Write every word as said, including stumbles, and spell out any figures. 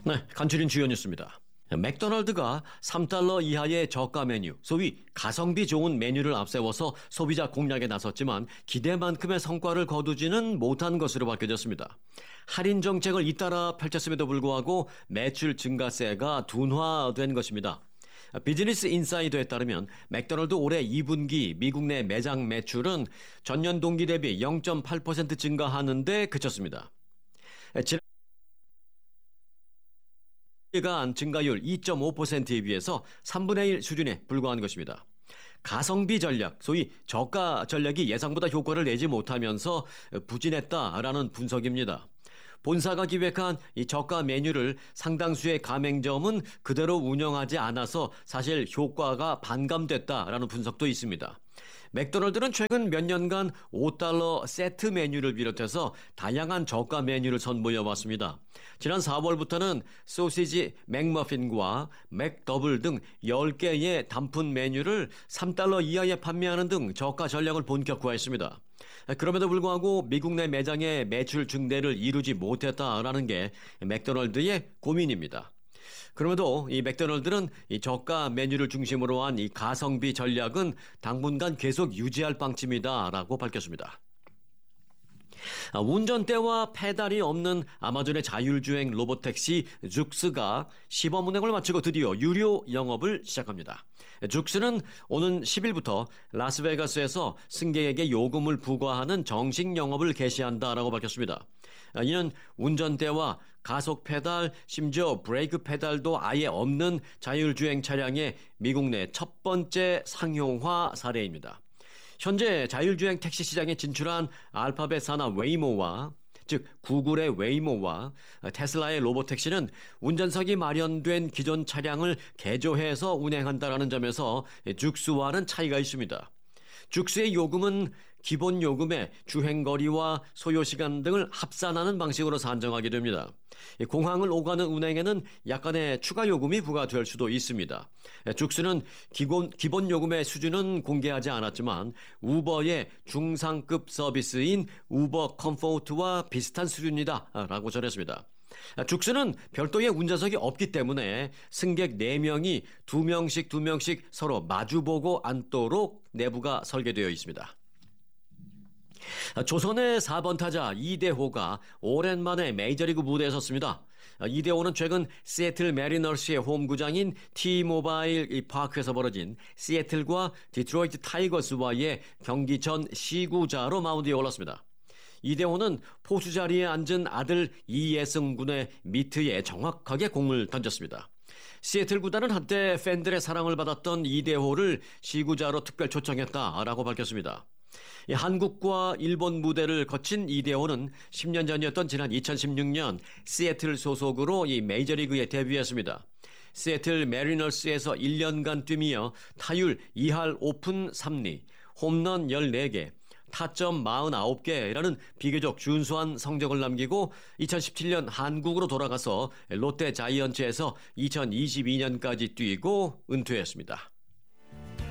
네, 간추린 주요 뉴스입니다. 맥도날드가 삼 달러 이하의 저가 메뉴, 소위 가성비 좋은 메뉴를 앞세워서 소비자 공략에 나섰지만 기대만큼의 성과를 거두지는 못한 것으로 밝혀졌습니다. 할인 정책을 잇따라 펼쳤음에도 불구하고 매출 증가세가 둔화된 것입니다. 비즈니스 인사이더에 따르면 맥도날드 올해 이 분기 미국 내 매장 매출은 전년 동기 대비 영 점 팔 퍼센트 증가하는 데 그쳤습니다. 간 증가율 이 점 오 퍼센트에 비해서 삼분의 일 수준에 불과한 것입니다. 가성비 전략, 소위 저가 전략이 예상보다 효과를 내지 못하면서 부진했다라는 분석입니다. 본사가 기획한 이 저가 메뉴를 상당수의 가맹점은 그대로 운영하지 않아서 사실 효과가 반감됐다라는 분석도 있습니다. 맥도날드는 최근 몇 년간 오 달러 세트 메뉴를 비롯해서 다양한 저가 메뉴를 선보여왔습니다. 지난 사월부터는 소시지 맥머핀과 맥더블 등 열 개의 단품 메뉴를 삼 달러 이하에 판매하는 등 저가 전략을 본격화했습니다. 그럼에도 불구하고 미국 내 매장의 매출 증대를 이루지 못했다라는 게 맥도날드의 고민입니다. 그럼에도 이 맥도날드는 이 저가 메뉴를 중심으로 한 이 가성비 전략은 당분간 계속 유지할 방침이다라고 밝혔습니다. 운전대와 페달이 없는 아마존의 자율주행 로봇택시 죽스가 시범 운행을 마치고 드디어 유료 영업을 시작합니다. 죽스는 오는 십 일부터 라스베가스에서 승객에게 요금을 부과하는 정식 영업을 개시한다라고 밝혔습니다. 이는 운전대와 가속 페달, 심지어 브레이크 페달도 아예 없는 자율주행 차량의 미국 내 첫 번째 상용화 사례입니다. 현재 자율주행 택시 시장에 진출한 알파벳 산하 웨이모와 즉 구글의 웨이모와 테슬라의 로봇택시는 운전석이 마련된 기존 차량을 개조해서 운행한다는 점에서 죽스와는 차이가 있습니다. 죽스의 요금은 기본 요금의 주행거리와 소요시간 등을 합산하는 방식으로 산정하게 됩니다. 공항을 오가는 운행에는 약간의 추가 요금이 부과될 수도 있습니다. 죽스는 기본, 기본 요금의 수준은 공개하지 않았지만 우버의 중상급 서비스인 우버 컴포트와 비슷한 수준이다 라고 전했습니다. 죽스는 별도의 운전석이 없기 때문에 승객 네 명이 두 명씩 두 명씩 서로 마주보고 앉도록 내부가 설계되어 있습니다. 조선의 사 번 타자 이대호가 오랜만에 메이저리그 무대에 섰습니다. 이대호는 최근 시애틀 메리너스의 홈구장인 T-모바일 파크에서 벌어진 시애틀과 디트로이트 타이거스와의 경기 전 시구자로 마운드에 올랐습니다. 이대호는 포수 자리에 앉은 아들 이예승 군의 미트에 정확하게 공을 던졌습니다. 시애틀 구단은 한때 팬들의 사랑을 받았던 이대호를 시구자로 특별 초청했다라고 밝혔습니다. 한국과 일본 무대를 거친 이대호는 십 년 전이었던 지난 이천십육 년 시애틀 소속으로 이 메이저리그에 데뷔했습니다. 시애틀 메리너스에서 일 년간 뛰며 타율 이 할 오 푼 삼 리, 홈런 열네 개, 타점 사십구 개라는 비교적 준수한 성적을 남기고 이천십칠 년 한국으로 돌아가서 롯데 자이언츠에서 이천이십이 년까지 뛰고 은퇴했습니다.